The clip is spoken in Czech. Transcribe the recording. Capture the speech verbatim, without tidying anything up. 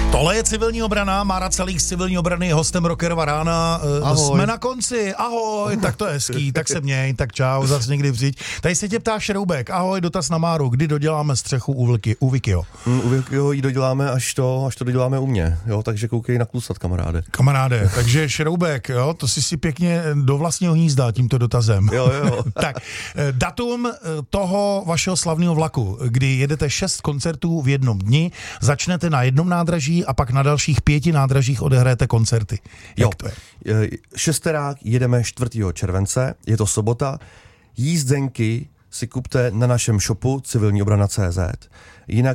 Tohle je Civilní obrana, Mára Celík z Civilní obrany, hostem Rockerova rána. Ahoj. Jsme na konci, ahoj, tak to je hezký, tak se měj, tak čau, zas někdy přijď. Tady se tě ptá Šroubek, ahoj, dotaz na Máru, kdy doděláme střechu u, Vlky, u Vikyho? Mm, u Vikyho ji doděláme, až to, až to doděláme u mě, jo, takže koukej na Klusat, kamaráde. Kamaráde, takže Šroubek, jo, to si si pěkně do vlastního hnízda tímto dotazem. Jo, jo. Tak, datum toho vašeho slavného vlaku, kdy jedete šest koncertů v jednom dni, začnete na jednom nádraží a pak na dalších pěti nádražích odehrajete koncerty. Jak jo. to je? Šesterák jedeme čtvrtého července, je to sobota. Jízdenky si kupte na našem shopu civilní obrana tečka cé zet. Jinak